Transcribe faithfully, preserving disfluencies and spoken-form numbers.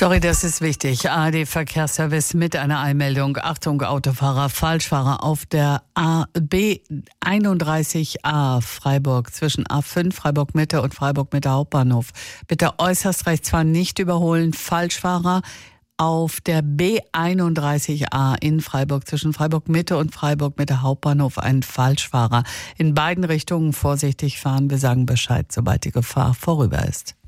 Sorry, das ist wichtig. A R D-Verkehrsservice mit einer Eilmeldung. Achtung, Autofahrer, Falschfahrer auf der A B einunddreißig A Freiburg zwischen A fünf Freiburg Mitte und Freiburg Mitte Hauptbahnhof. Bitte äußerst rechts fahren, nicht überholen. Falschfahrer auf der B einunddreißig A in Freiburg zwischen Freiburg Mitte und Freiburg Mitte Hauptbahnhof ein Falschfahrer. In beiden Richtungen vorsichtig fahren. Wir sagen Bescheid, sobald die Gefahr vorüber ist.